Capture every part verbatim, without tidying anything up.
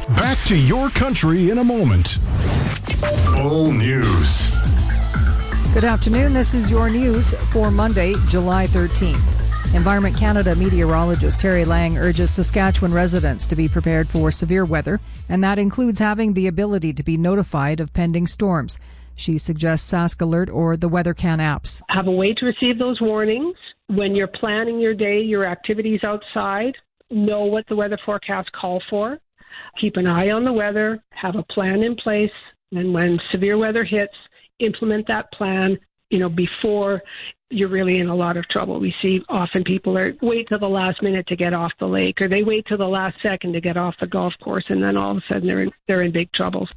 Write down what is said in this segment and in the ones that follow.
Back to your country in a moment. Full News. Good afternoon. This is your news for Monday, July thirteenth. Environment Canada meteorologist Terry Lang urges Saskatchewan residents to be prepared for severe weather, and that includes having the ability to be notified of pending storms. She suggests Sask Alert or the WeatherCan apps. Have a way to receive those warnings. When you're planning your day, your activities outside, know what the weather forecast call for. Keep an eye on the weather, have a plan in place, and when severe weather hits, implement that plan, you know, before you're really in a lot of trouble. We see often people are wait till the last minute to get off the lake, or they wait till the last second to get off the golf course, and then all of a sudden they're in, they're in big trouble.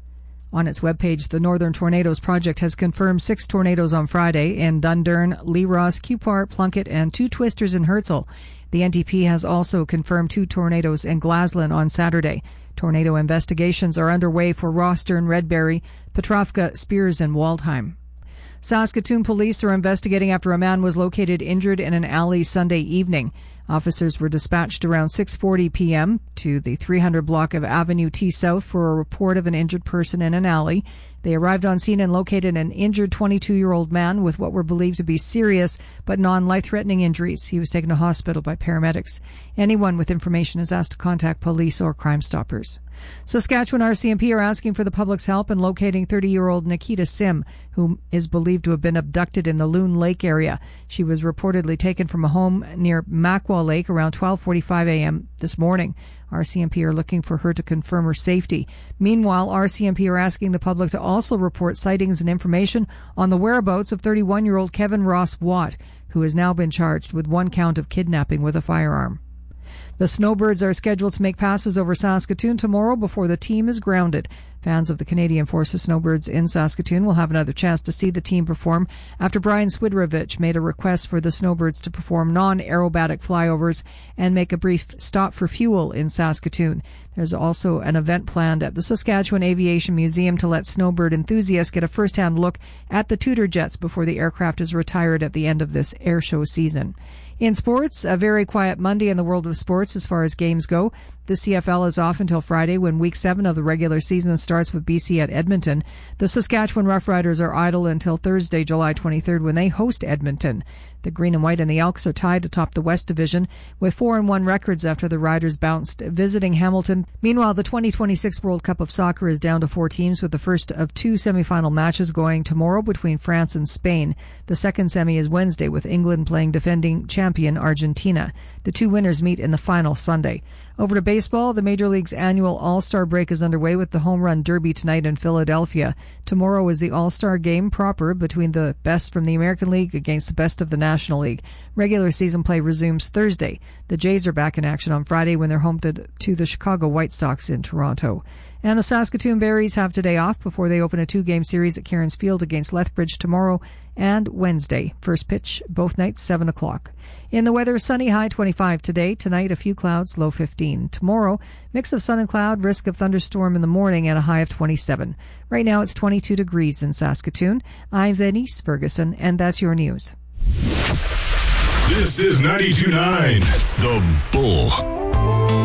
On its webpage, the Northern Tornadoes Project has confirmed six tornadoes on Friday in Dundurn, Lee Ross, Cupar, Plunkett, and two twisters in Herzl. The N D P has also confirmed two tornadoes in Glaslyn on Saturday. Tornado investigations are underway for Rostern, Redberry, Petrovka, Spears, and Waldheim. Saskatoon police are investigating after a man was located injured in an alley Sunday evening. Officers were dispatched around six forty p.m. to the three hundred block of Avenue T South for a report of an injured person in an alley. They arrived on scene and located an injured twenty-two-year-old man with what were believed to be serious but non-life-threatening injuries. He was taken to hospital by paramedics. Anyone with information is asked to contact police or Crime Stoppers. Saskatchewan R C M P are asking for the public's help in locating thirty-year-old Nikita Sim, who is believed to have been abducted in the Loon Lake area. She was reportedly taken from a home near Macwa Lake around twelve forty-five a.m. this morning. R C M P are looking for her to confirm her safety. Meanwhile, R C M P are asking the public to also report sightings and information on the whereabouts of thirty-one-year-old Kevin Ross Watt, who has now been charged with one count of kidnapping with a firearm. The Snowbirds are scheduled to make passes over Saskatoon tomorrow before the team is grounded. Fans of the Canadian Forces Snowbirds in Saskatoon will have another chance to see the team perform after Brian Swidrovich made a request for the Snowbirds to perform non-aerobatic flyovers and make a brief stop for fuel in Saskatoon. There's also an event planned at the Saskatchewan Aviation Museum to let snowbird enthusiasts get a first-hand look at the Tudor jets before the aircraft is retired at the end of this air show season. In sports, a very quiet Monday in the world of sports as far as games go. The C F L is off until Friday when Week seven of the regular season starts with B C at Edmonton. The Saskatchewan Roughriders are idle until Thursday, July twenty-third, when they host Edmonton. The Green and White and the Elks are tied atop the West Division with four and one records after the Riders bounced visiting Hamilton. Meanwhile, the twenty twenty-six World Cup of Soccer is down to four teams, with the first of two semifinal matches going tomorrow between France and Spain. The second semi is Wednesday, with England playing defending champion Argentina. The two winners meet in the final Sunday. Over to baseball, the Major League's annual All-Star break is underway with the Home Run Derby tonight in Philadelphia. Tomorrow is the All-Star game proper between the best from the American League against the best of the National League. Regular season play resumes Thursday. The Jays are back in action on Friday when they're home to, to the Chicago White Sox in Toronto. And the Saskatoon Berries have today off before they open a two-game series at Cairns Field against Lethbridge tomorrow and Wednesday. First pitch both nights, seven o'clock. In the weather, sunny, high twenty-five today. Tonight, a few clouds, low fifteen. Tomorrow, mix of sun and cloud, risk of thunderstorm in the morning and a high of twenty-seven. Right now, it's twenty-two degrees in Saskatoon. I'm Venice Ferguson, and that's your news. This is ninety-two point nine The Bull.